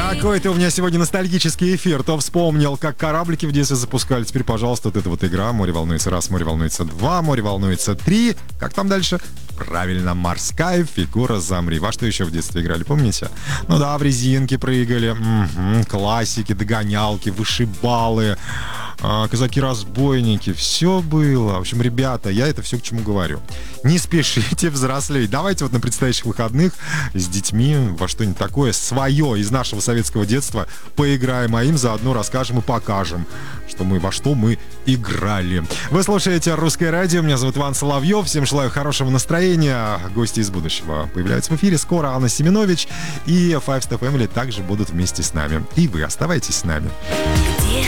Какой-то у меня сегодня ностальгический эфир. То вспомнил, как кораблики в детстве запускали. Теперь, пожалуйста, вот эта вот игра. Море волнуется раз, море волнуется два, море волнуется три. Как там дальше? Правильно, морская фигура замри. Во что еще в детстве играли, помните? Ну да, в резинке прыгали. Классики, догонялки, вышибалы, казаки-разбойники. Все было. В общем, ребята, я это все к чему говорю. Не спешите взрослеть. Давайте вот на предстоящих выходных с детьми во что-нибудь такое свое из нашего советского детства поиграем, а им заодно расскажем и покажем, во что мы играли. Вы слушаете «Русское радио». Меня зовут Иван Соловьев. Всем желаю хорошего настроения. Гости из будущего появляются в эфире. Скоро Анна Семенович и Five Step Family также будут вместе с нами. И вы оставайтесь с нами.